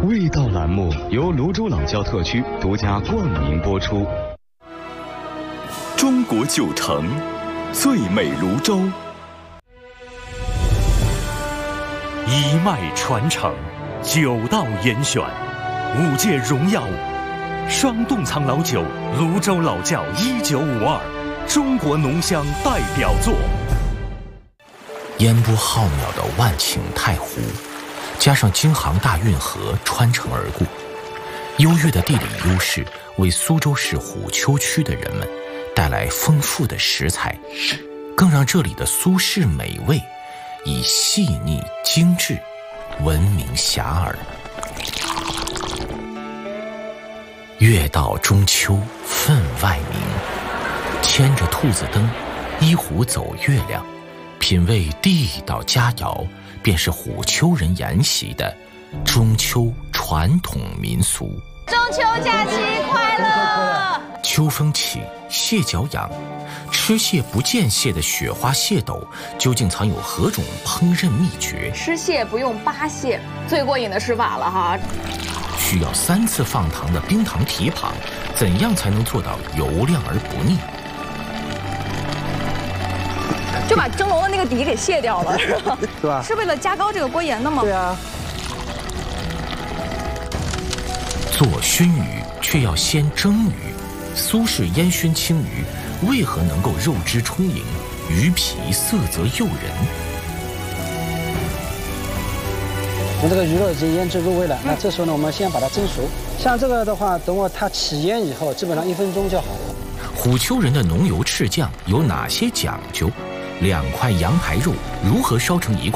味道栏目由泸州老窖特区独家冠名播出。 中国9城，最美泸州。 一脉传承，9道严选，5届荣耀双洞仓老酒泸州老窖1952，中国浓香代表作。 烟波浩渺的万顷太湖，加上京杭大运河穿城而过，优越的地理优势为苏州市虎丘区的人们带来丰富的食材，更让这里的苏式美味以细腻精致闻名遐迩。月到中秋分外明，牵着兔子灯，依湖走月亮，品味地道佳肴，便是虎丘人沿袭的中秋传统民俗。 中秋假期快乐！ 秋风起，蟹脚痒，吃蟹不见蟹的雪花蟹斗，究竟藏有何种烹饪秘诀？ 吃蟹不用扒蟹，最过瘾的吃法了哈！ 需要3次放糖的冰糖蹄膀，怎样才能做到油亮而不腻？ 就把蒸笼的那个底给卸掉了，是吧？ 对吧？ 是为了加高这个锅沿的吗？ 对啊。 做熏鱼却要先蒸鱼，苏式烟熏青鱼为何能够肉汁充盈，鱼皮色泽诱人？ 我们这个鱼肉已经腌制入味了，那这时候呢，我们先把它蒸熟。像这个的话，等会它起烟以后，基本上1分钟就好了。 虎丘人的浓油赤酱有哪些讲究？2块羊排肉如何烧成1块？